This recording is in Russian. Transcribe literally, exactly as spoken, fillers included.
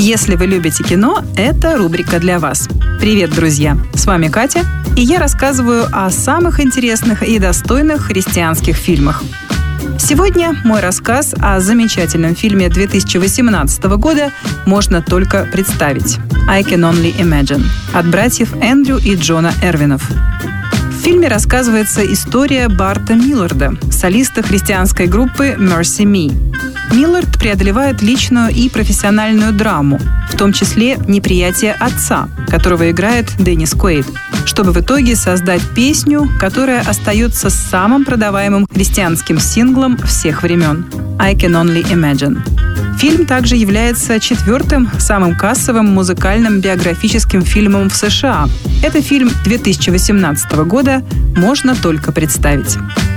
Если вы любите кино, это рубрика для вас. Привет, друзья! С вами Катя, и я рассказываю о самых интересных и достойных христианских фильмах. Сегодня мой рассказ о замечательном фильме две тысячи восемнадцатого года можно только представить. «I Can Only Imagine» от братьев Эндрю и Джона Эрвинов. В фильме рассказывается история Барта Милларда, солиста христианской группы Mercy Me. Миллард преодолевает личную и профессиональную драму, в том числе неприятие отца, которого играет Деннис Куэйд, чтобы в итоге создать песню, которая остается самым продаваемым христианским синглом всех времен «I Can Only Imagine». Фильм также является четвертым самым кассовым музыкальным биографическим фильмом в США. Это фильм две тысячи восемнадцатого года «Можно только представить».